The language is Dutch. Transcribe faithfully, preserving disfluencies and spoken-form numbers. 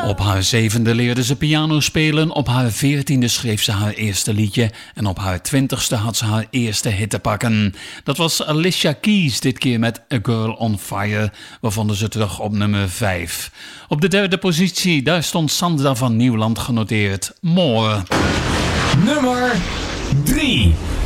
Op haar zevende leerde ze piano spelen, op haar veertiende schreef ze haar eerste liedje en op haar twintigste had ze haar eerste hit te pakken. Dat was Alicia Keys, dit keer met A Girl on Fire. We vonden ze terug op nummer vijf. Op de derde positie, daar stond Sandra van Nieuwland genoteerd. More. Nummer drie.